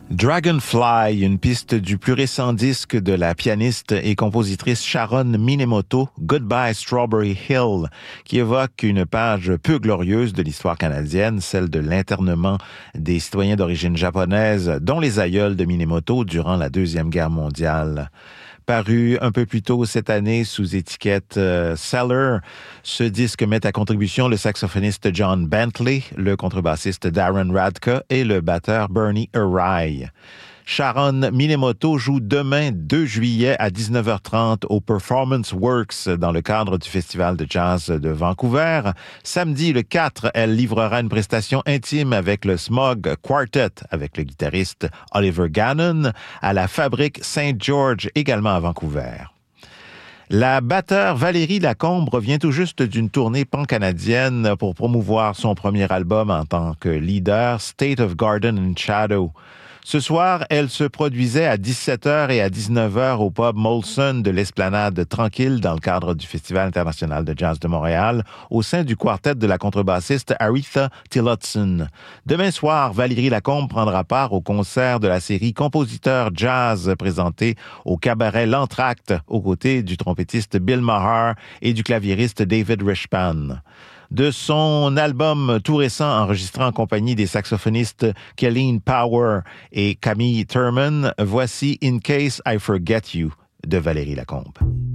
Dragonfly, une piste du plus récent disque de la pianiste et compositrice Sharon Minemoto, Goodbye Strawberry Hill, qui évoque une page peu glorieuse de l'histoire canadienne, celle de l'internement des citoyens d'origine japonaise, dont les aïeuls de Minemoto durant la Deuxième Guerre mondiale. Paru un peu plus tôt cette année sous étiquette Cellar, ce disque met à contribution le saxophoniste John Bentley, le contrebassiste Darren Radka et le batteur Bernie Arai. Sharon Minemoto joue demain 2 juillet à 19h30 au Performance Works dans le cadre du Festival de jazz de Vancouver. Samedi le 4, elle livrera une prestation intime avec le Smog Quartet avec le guitariste Oliver Gannon à la Fabrique Saint-George également à Vancouver. La batteure Valérie Lacombe revient tout juste d'une tournée pan-canadienne pour promouvoir son premier album en tant que leader, State of Garden and Shadow. Ce soir, elle se produisait à 17h et à 19h au pub Molson de l'Esplanade Tranquille dans le cadre du Festival international de jazz de Montréal au sein du quartet de la contrebassiste Aretha Tillotson. Demain soir, Valérie Lacombe prendra part au concert de la série Compositeurs Jazz présenté au cabaret L'Entracte aux côtés du trompettiste Bill Maher et du claviériste David Rishpan. De son album tout récent enregistré en compagnie des saxophonistes Kelleen Power et Camille Thurman, voici In Case I Forget You de Valérie Lacombe.